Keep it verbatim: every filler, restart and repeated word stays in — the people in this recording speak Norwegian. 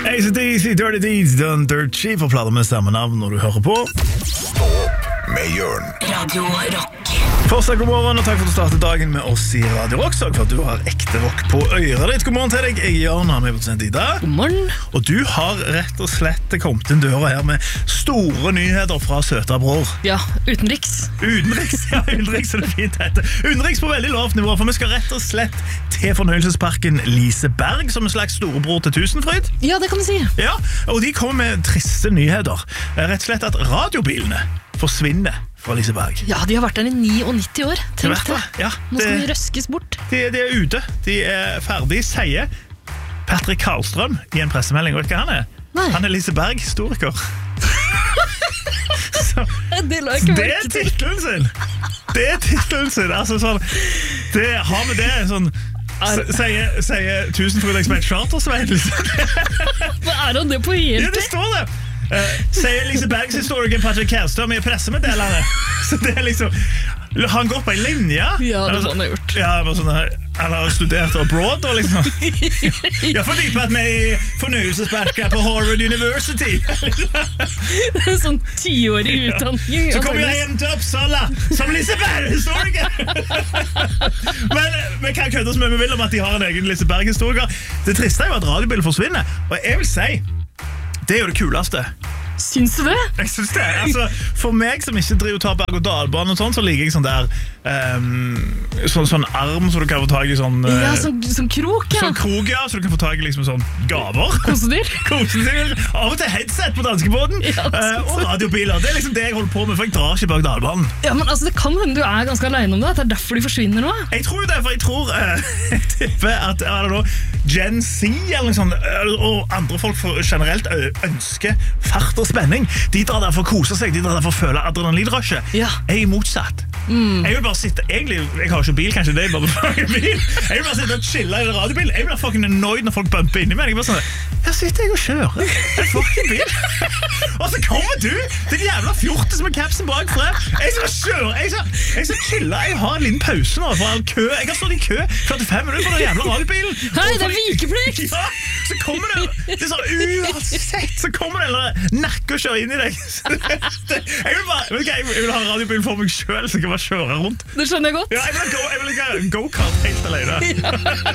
A C D C, Dirty Deeds, Done Dirt Cheap og plater med samme navn når du hører på Stå opp med Jørn. Radio Rock. Fortsatt god morgen, og takk for at du startet dagen med oss i Radio Rock. Takk for at du har ekte rock på øret ditt. God morgen til deg, jeg er Jørn, han er produsent Ida. God morgen. Og du har rett og slett kommet inn døra her med store nyheter fra søta bror. Ja, utenriks. Utenriks, ja, utenriks er det fint heter. Utenriks på veldig lavt nivå, for vi skal rett og slett til fornøyelsesparken Liseberg, som en slags storebror til Tusenfryd. Ja, det kan du si. Ja, og de kommer med triste nyheter. Rett og slett at radiobilene forsvinner fra Liseberg. Ja, de har vært der i niognitti år. Tenk det. Ja, Nå skal det, de røskes bort. de, de er ute, de er ferdig, sier Patrick Karlstrøm i en pressemelding. Vet du hva han er? Nei. Han er Liseberg-historiker. Så, Det la jeg ikke det er merke til. titlen sin. Det er titlen sin. Altså sånn, det har med det sånn s- Sier, sier Tusenfryd-ekspert Chartersveien liksom. Hva er han det på Ja, helt? det står det. Uh, sier Lisebergs historiker Patrick Karlstrøm i pressemeddelende. Så det er liksom han går på en linje. Ja, det har han gjort. Ja, det var sånn her, han har studert abroad og liksom. Jeg får dype at med i fornøyelsesparker på Harvard University. Det er sånn tiårig utdanning. Så kommer jeg hjem til Uppsala som Liseberg-historiker. Men vi kan kødde oss med vi vil om at de har en egen Liseberg-historiker. Det triste er jo at radiobilen forsvinner. Og jeg vil si, det er jo det kuleste. Syns du det? Jeg synes det. Altså, for meg som ikke driver og tar berg- og dalbane og sånn, så liker jeg sånn der um, sånn, sånn arm så du kan få tag i sånn Ja, uh, sånn, sånn krok, ja. sånn krog, ja, så du kan få tag i liksom sånn gaver. Kosedyr. Kosedyr. Av og til headset på danskebåten. Ja, det er uh, og radiobiler. Det er liksom det jeg holder på med, for jeg drar ikke bak dalbanen. Ja, men altså, det kan hende du er ganske alene om det. At det er derfor de forsvinner nå. Jeg tror det, for jeg tror uh, jeg tipper at I don't know, Gen Z eller noe sånt, uh, og andre folk for generelt uh, ønsker fart og spenning. De drar der for å kose seg, de drar der for å føle adrenalinrushet. Ja. Jeg er motsatt. Mm. Jeg vil bare sitte, egentlig, jeg har ikke bil, kanskje det er bare fucking bil. Jeg vil bare sitte og chille i radiobil. Jeg blir fucking annoyed når folk bumper inni meg. Jeg bare sånn, her sitter jeg og kjører en fucking bil. Og så kommer du, den jævla fjortes med capsen bak frem. Jeg skal kjøre, jeg skal, jeg skal chille. Jeg har en liten pause nå for all kø. Jeg har stått i kø førtifem minutter for den jævla radiobilen. Hei, det er vikeplikt! Ja, så kommer det, det er sånn uansett, så kommer det en nakke og kjører inn i deg. Jeg vil bare, vet du hva, jeg vil ha radiobilen for meg selv, så jeg kan bare kjøre rundt. Det skjønner jeg godt. Ja, jeg vil ha go, jeg vil ha go-kart helt alene.